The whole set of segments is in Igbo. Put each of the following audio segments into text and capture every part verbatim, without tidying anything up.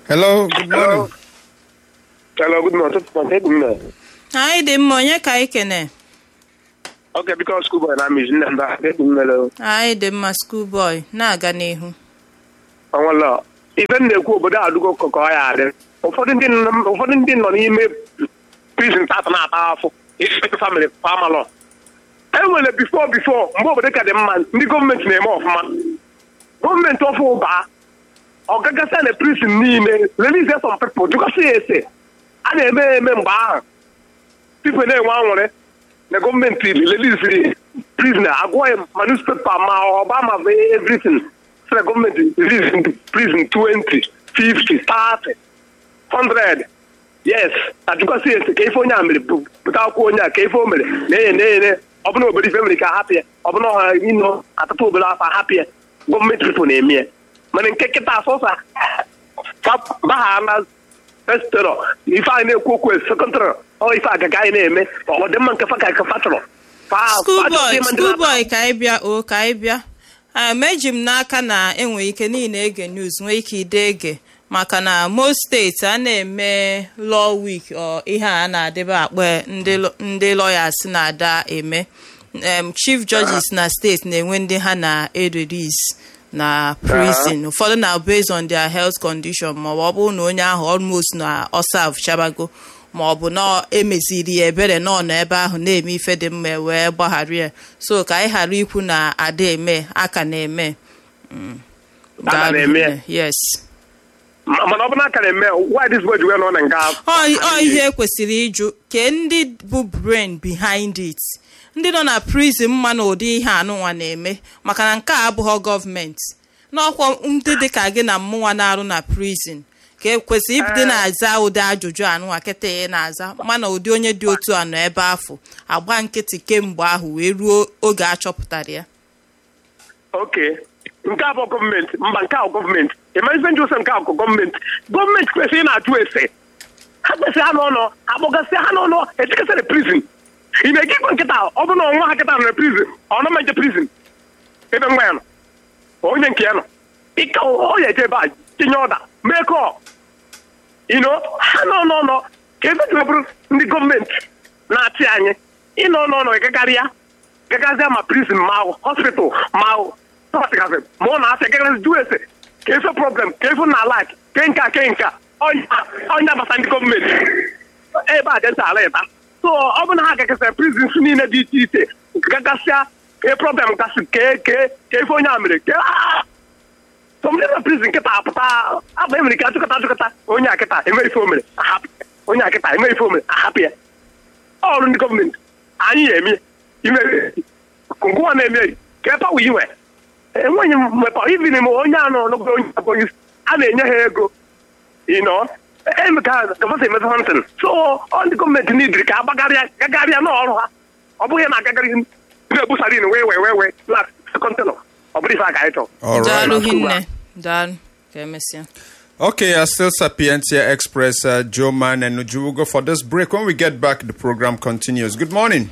Hello, good morning. Hello, good morning. Good morning. Hi, dị mma onye ka anyị kene? Okay, because school boy na mi nne mba. Good morning. Anyị dị mma school boy na-aga n'ihu. Onwala. Ife na-ekwu obodo adụgo kọkọ ya adị. Ụfọdụ ndị ụfọdụ ndị nọ n'ime prison tata na-ata afọ. Ife family family. E nwere before before mgbe obodo ka dị mma ndị gọọmenti na-eme ọfụma. Gọọmenti ọfụ ụba ọgagasa na prison niile release some people jụkọsị ese a na-eme eme mgbe ahụ people na-enwe anwụrị na gọọmenti release prisoner agwọghị ma newspaper ma ọba ma everything so na gọọmenti release prison twenty, fifty, thirty, one hundred yes ajụkọsị ese ka ife onye a mere pụta akwụkwọ onye a ka ife o mere na-enye na-enye ọ bụna obodo ife mere ka hapụ ya ọ bụna ọha ino atụtụ obodo afọ hapụ ya gọọmenti people na-eme ya mana nke kịta asọsa baha na festero ife anyị na-ekwu okwu sekọndịrị ọ ife agaga anyị na-eme ọ dị mma nke fa ka fa chọrọ schoolboy ka anyị bịa o ka anyị bịa meji m n'aka na enwere ike niile ege news nwee ike ide ege maka na most steeti a na-eme law week ọ ihe a na-adịbe akpa ndị lawyers na-ada eme chief judges na steeti na-enwe ndị ha na-erelease na prison ụfọdụ na based on their health condition ma ọ bụ na onye ahụ almost na ọsaf chabago ma ọ bụ na emeziri ya ebere nọ n'ebe ahụ na-eme ife dị mma wee gbaghara ya so ka anyị ghara ikwu na ada eme aka na-eme yes mana ọ bụ na aka na-eme why this boy wee nọ na nga ọ ihe kwesịrị ịjụ ke ndị bụ brain behind it ndị nọ na prison mma na ụdị ihe anụnwa na-eme maka na nke a abụghị gọọmenti n'ọkwa ndị dịka gị na mmụnwa na-arụ na prison ka ekwesị ibido na-aza ụdị ajụjụ anụnwa kịta ya na-aza mana ụdị onye dị otu a nọ ebe afọ agba nkịtị kemgbe ahụ wee ruo oge a chọpụtara ya oke nke a bụ gọọmenti mba nke a gọọmenti emezi ndị ụsọ nke a bụ gọọmenti gọọmenti kwesịrị na-ajụ ese ha kwesịrị ha n'ọnọ akpọgasị ha n'ọnọ etikasịrị prison ị na-ege ikwe nkịta ọ bụ na ọnwa ha kịta nọ na prison ọ nọ ma nje prison ebe nwa ya nọ onye nke ya nọ ịka ọ ya eje ebe a tinye ọda mee kọọ ino ha nọ n'ọnọ ka ebe dị bụrụ ndị gọọmenti na-achị anyị ịnọ n'ọnọ ịgagarịa gagasịa ma prison ma hospital ma hospital ma ọ na-asị gagasị jụ ese ka efe problem ka efe na alak ke nka ke nka ọnya gbasa ndị gọọmenti ebe a dịnta ala ịta so ọ bụ na ha gagasịa prison si niile dị iche iche gagasịa ka problem gasị ka efe onye a mere ke somebody na prison nkịta apụta abụ emere ka achụkọta achụkọta onye a kịta enwe ife o mere ahapụ onye a kịta enwe ife o mere ahapụ ya ọrụ ndị gọọmenti anyị ya eme ime ngwa na-eme ka ebe awụ iwe enweghị mmepe ibi n'ime onye anọ n'oge onye onye a na-enye ha ego ịnọ eme ka gavasa emezi hantin so ọ ndị gọọmenti n'idiri ka agbagharịa gagarịa n'ọrụ ha ọ bụghị na agagarị na-ebusarin wee wee wee wee na kọntenọ ọ bụrụ ife a ga ịchọ daalụ hinne daalụ ka emesịa. Okay, uh, still Sapientia Express, uh, Joe Man and Nuju will go for this break. When we get back, the program continues. Good morning.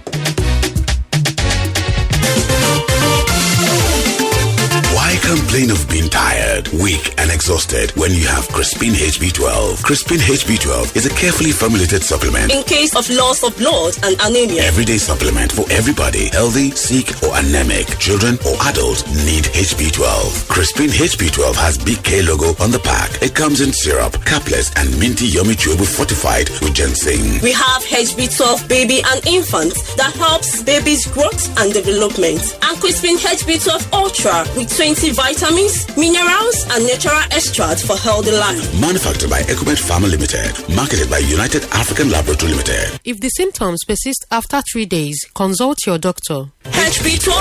Why complain of being tired, weak, and exhausted when you have Crispin H B twelve? Crispin H B twelve is a carefully formulated supplement in case of loss of blood and anemia. Everyday supplement for everybody, healthy, sick, or anemic. Children or adults need H B twelve. Crispin H B twelve has Big K logo on the pack. It comes in syrup, capless, and minty yummy chewable fortified with ginseng. We have H B twelve baby and infant that helps babies' growth and development. And Crispin H B twelve Ultra with twenty vitamins, minerals, and natural extracts for healthy life. Manufactured by Ecomed Pharma Limited. Marketed by United African Laboratory Limited. If the symptoms persist after three days, consult your doctor. H B twelve